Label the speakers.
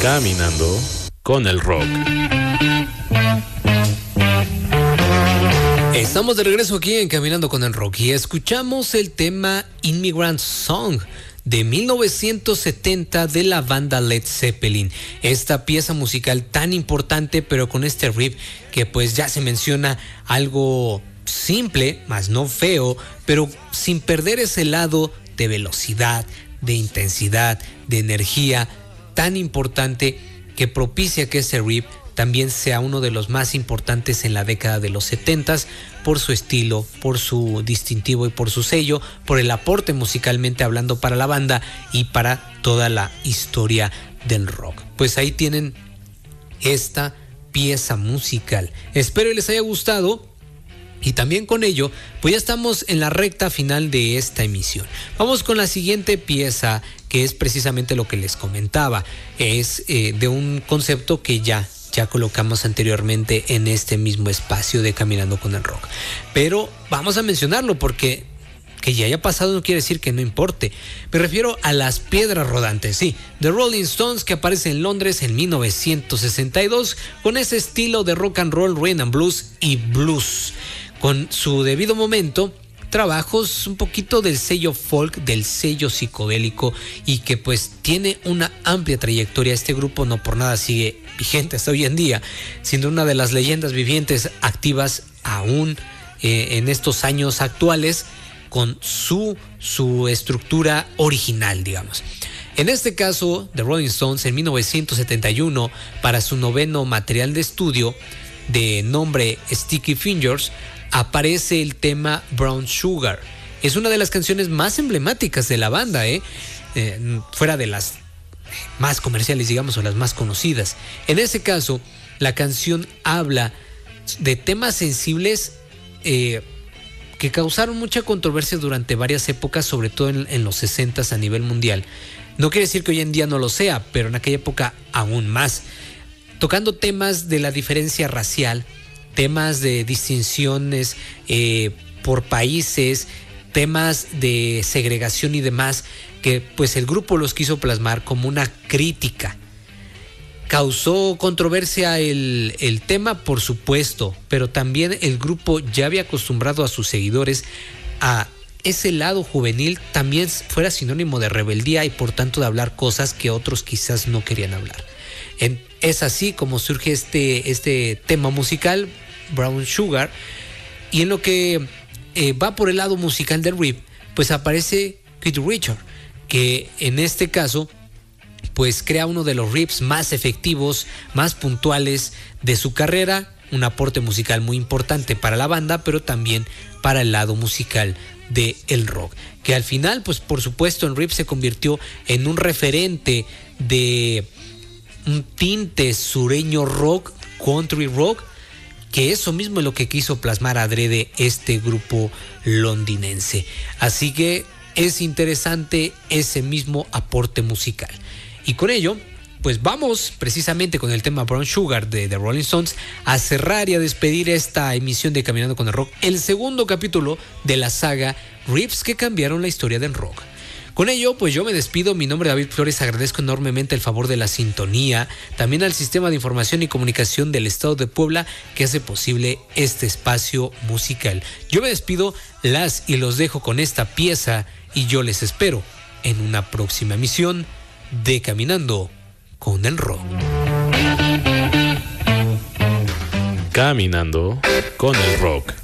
Speaker 1: Caminando con el rock.
Speaker 2: Estamos de regreso aquí en Caminando con el Rock y escuchamos el tema Immigrant Song de 1970 de la banda Led Zeppelin. Esta pieza musical tan importante, pero con este riff que pues ya se menciona, algo simple, más no feo, pero sin perder ese lado de velocidad, de intensidad, de energía tan importante que propicia que ese riff también sea uno de los más importantes en la década de los 70s por su estilo, por su distintivo y por su sello, por el aporte musicalmente hablando para la banda y para toda la historia del rock. Pues ahí tienen esta pieza musical. Espero les haya gustado. Y también con ello, pues ya estamos en la recta final de esta emisión. Vamos con la siguiente pieza, que es precisamente lo que les comentaba. Es de un concepto que ya colocamos anteriormente en este mismo espacio de Caminando con el Rock. Pero vamos a mencionarlo porque que ya haya pasado no quiere decir que no importe. Me refiero a Las Piedras Rodantes, sí, de Rolling Stones, que aparece en Londres en 1962 con ese estilo de rock and roll, rhythm and blues y blues. Con su debido momento, trabajos un poquito del sello folk, del sello psicodélico, y que pues tiene una amplia trayectoria. Este grupo no por nada sigue vigente hasta hoy en día, siendo una de las leyendas vivientes activas aún en estos años actuales, con su estructura original, digamos. En este caso, The Rolling Stones en 1971, para su noveno material de estudio de nombre Sticky Fingers, aparece el tema Brown Sugar. Es una de las canciones más emblemáticas de la banda, fuera de las más comerciales, digamos, o las más conocidas. En ese caso, la canción habla de temas sensibles que causaron mucha controversia durante varias épocas, sobre todo en los 60s a nivel mundial. No quiere decir que hoy en día no lo sea, pero en aquella época aún más. Tocando temas de la diferencia racial, temas de distinciones por países, temas de segregación y demás, que pues el grupo los quiso plasmar como una crítica. Causó controversia el tema, por supuesto, pero también el grupo ya había acostumbrado a sus seguidores a ese lado juvenil también fuera sinónimo de rebeldía y por tanto de hablar cosas que otros quizás no querían hablar. Es así como surge este tema musical, Brown Sugar, y en lo que va por el lado musical del riff, pues aparece Keith Richards, que en este caso pues crea uno de los riffs más efectivos, más puntuales de su carrera, un aporte musical muy importante para la banda, pero también para el lado musical del rock, que al final pues por supuesto en riff se convirtió en un referente de un tinte sureño rock, country rock, que eso mismo es lo que quiso plasmar adrede este grupo londinense. Así que es interesante ese mismo aporte musical. Y con ello, pues vamos precisamente con el tema Brown Sugar de The Rolling Stones a cerrar y a despedir esta emisión de Caminando con el Rock, el segundo capítulo de la saga Riffs que cambiaron la historia del rock. Con ello, pues yo me despido. Mi nombre es David Flores. Agradezco enormemente el favor de la sintonía. También al Sistema de Información y Comunicación del Estado de Puebla, que hace posible este espacio musical. Yo me despido, las y los dejo con esta pieza y yo les espero en una próxima emisión de Caminando con el Rock.
Speaker 1: Caminando con el Rock.